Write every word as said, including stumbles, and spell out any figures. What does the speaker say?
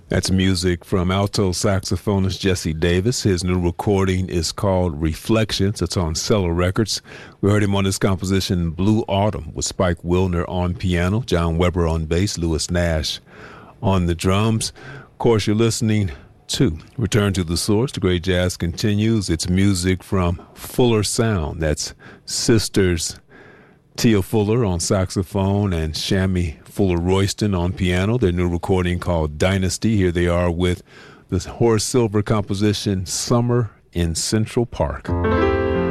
That's music from alto saxophonist Jesse Davis. His new recording is called Reflections. It's on Cellar Records. We heard him on this composition, Blue Autumn, with Spike Wilner on piano, John Weber on bass, Lewis Nash on the drums. Of course, you're listening to Return to the Source. The Great Jazz continues. It's music from Fuller Sound. That's sisters Tia Fuller on saxophone and Shammy Fuller-Royston on piano. Their new recording called Dynasty. Here they are with the Horace Silver composition, Summer in Central Park.